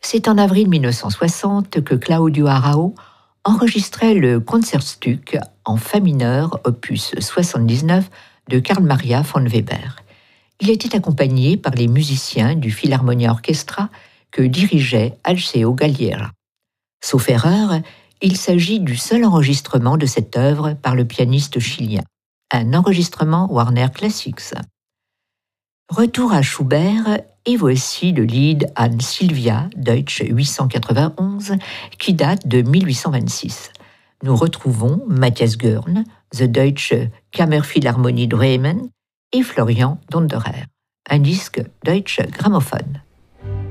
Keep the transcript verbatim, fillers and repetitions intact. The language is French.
C'est en avril mille neuf cent soixante que Claudio Arrau enregistrait le Concertstück en fa mineur, opus soixante-dix-neuf, de Carl Maria von Weber. Il était accompagné par les musiciens du Philharmonia Orchestra que dirigeait Alceo Galliera. Sauf erreur, il s'agit du seul enregistrement de cette œuvre par le pianiste chilien, un enregistrement Warner Classics. Retour à Schubert, et voici le Lied an Sylvia, Deutsch huit cent quatre-vingt-onze, qui date de mille huit cent vingt-six. Nous retrouvons Matthias Görn, The Deutsche Kammerphilharmonie Bremen et Florian Donderer. Un disque Deutsche Grammophon.